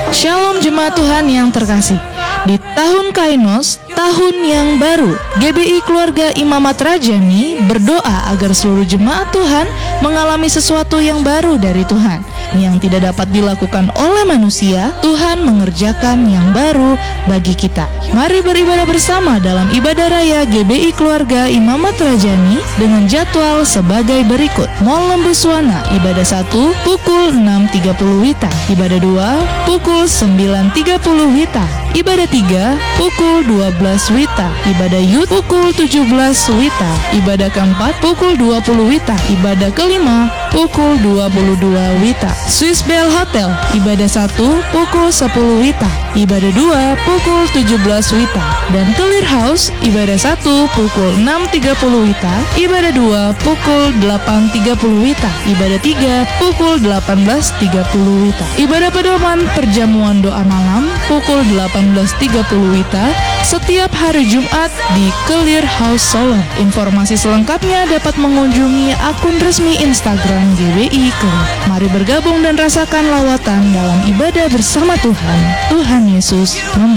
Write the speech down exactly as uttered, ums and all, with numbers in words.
Shalom jemaat Tuhan yang terkasih. Di tahun Kainos, tahun yang baru, G B I Keluarga Imamat Rajani berdoa agar seluruh jemaat Tuhan mengalami sesuatu yang baru dari Tuhan. Yang tidak dapat dilakukan oleh manusia, Tuhan mengerjakan yang baru bagi kita. Mari beribadah bersama dalam ibadah raya G B I Keluarga Imamat Rajani dengan jadwal sebagai berikut. Mall Lembuswana, ibadah satu pukul enam tiga puluh W I T A, ibadah dua pukul sembilan tiga puluh W I T A, ibadah tiga pukul dua belas W I T A, ibadah youth pukul tujuh belas W I T A, ibadah keempat pukul dua puluh W I T A, ibadah kelima pukul dua puluh dua W I T A. Swiss Bell Hotel, ibadah satu pukul sepuluh W I T A, ibadah dua pukul tujuh belas W I T A, dan Clear House, ibadah satu pukul enam tiga puluh W I T A, ibadah dua pukul delapan tiga puluh W I T A, ibadah tiga pukul delapan belas tiga puluh W I T A. Ibadah pedoman perjamuan doa malam pukul delapan belas tiga puluh W I T A setiap hari Jumat di Clear House Solo. Informasi selengkapnya dapat mengunjungi akun resmi Instagram G B I Clear. Mari bergabung dan rasakan lawatan dalam ibadah bersama Tuhan. Tuhan Yesus memberkati.